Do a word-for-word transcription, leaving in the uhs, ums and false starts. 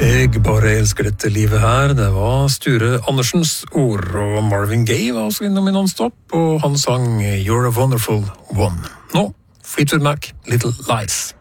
Jeg bare elsker dette livet her. Det var Sture Andersens ord, og Marvin Gaye var også innom i Non-Stop, og han sang You're a Wonderful One. Nå, Fleetwood Mac, Little Lies.